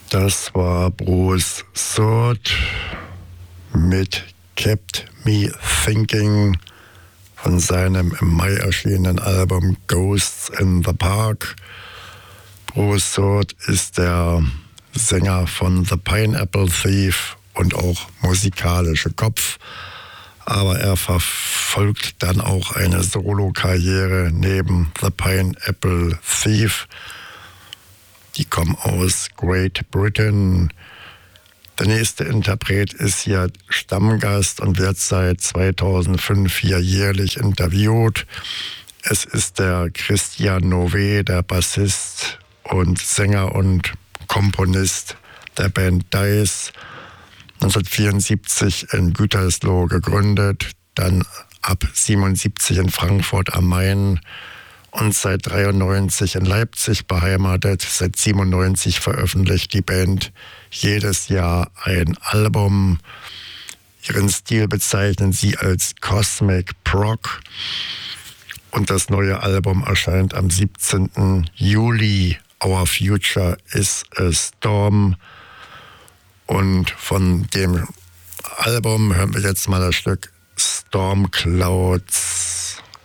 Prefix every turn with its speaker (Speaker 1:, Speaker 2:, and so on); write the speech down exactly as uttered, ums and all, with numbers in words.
Speaker 1: Das war Bruce Soot mit Kept Me Thinking von seinem im Mai erschienenen Album Ghosts in the Park. Bruce Soot ist der Sänger von The Pineapple Thief und auch musikalische Kopf. Aber er verfolgt dann auch eine Solo-Karriere neben The Pineapple Thief. Die kommen aus Great Britain. Der nächste Interpret ist hier Stammgast und wird seit zweitausendfünf hier jährlich interviewt. Es ist der Christian Nové, der Bassist und Sänger und Komponist der Band Dice. neunzehnhundertvierundsiebzig in Gütersloh gegründet, dann ab siebenundsiebzig in Frankfurt am Main und seit dreiundneunzig in Leipzig beheimatet. Seit siebenundneunzig veröffentlicht die Band jedes Jahr ein Album. Ihren Stil bezeichnen sie als Cosmic Prog. Und das neue Album erscheint am siebzehnten Juli. Our Future is a Storm. Und von dem Album hören wir jetzt mal das Stück Storm Clouds.